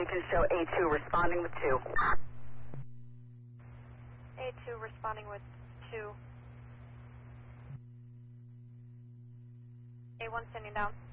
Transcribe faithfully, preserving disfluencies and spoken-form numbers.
you can show A two responding with two. A two responding with two. A one standing down.